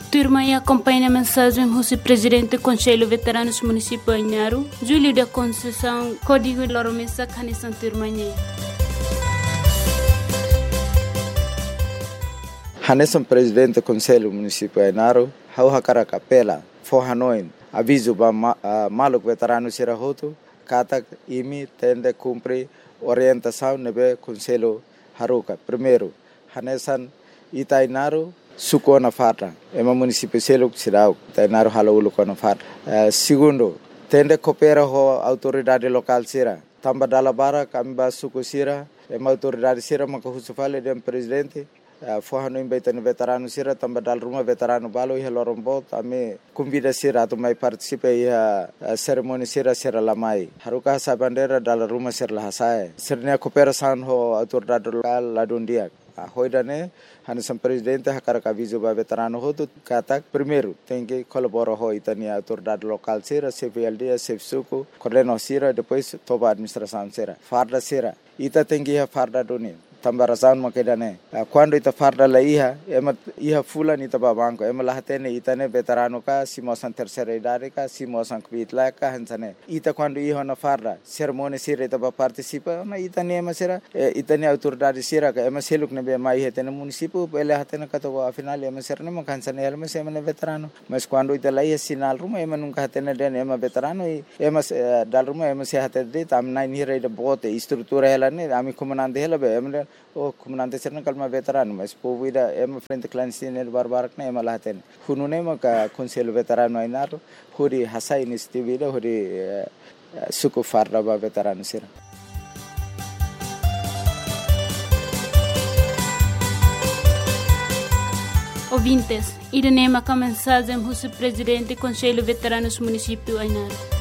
Turma e acompanha a mensagem do presidente do Conselho Veteranos Municipal Ainaro, Júlio da Conceição, Código Loromesa, Canição Turmanha. Hanesan presidente do Conselho Municipal Ainaro, hau hakara kapela, forranoin, aviso ba maluk veterano sirahoto, kata imi tende cumpre orientação nebe Conselho Haruka. Primeiro, Hanesan Itainaro, suko na farta, ema município seluk sirau, Itainaro halaulu ko na farta. Segundo, tende coopera ho autoridade local sira, tamba dalabara kamba suko sira, ema autoridade sira makahusufale dem presidente. Forrano imbaitani veterano sira tamba dal rumah veterano balo iha lorombo ame convida sira tu mai participa iha cerimoni sira lamai haruka sa bandera dal rumah sira lahasai sirnya cooperação ho autoridade local ladundia hoidane Hanesan presidente hakara aviso ba veterano ho tu katak primeiro tem que colaborar ho itani autoridade local sira CVLD CFSUCO coordeno sira depois toba administração sira farda sira ita tem que iha farda doni tambarasan makedane quando ita farda la iha fulan ita babanko ema lahatene itane veterano ka simosan terceira idade ka simosan kvitla ka hansane ita quando iha na farda cerimônia sira ita ba participa na itane ema sira itane autoridade sira ka ema seluk ne be mai hetene município ele hatene ka to afinal ema sira ne makansane ema se ema veterano mas quando ita la sinal ruma ema nunca hatene den ema veterano ema dal ruma ema se hatene tam nai ni reida bote estrutura ela ne ami comandante ela be ema o comandante serna kalma veterano mas povida ema frente clandestine barbarak na ema lahaten hunune maka Conselho Veterano Ainaro huri hasai iniciativa huri suku farda ba veterano sira. Ouvintes, irene maka mensagem do presidente do Conselho Veteranos Municipal Ainaro.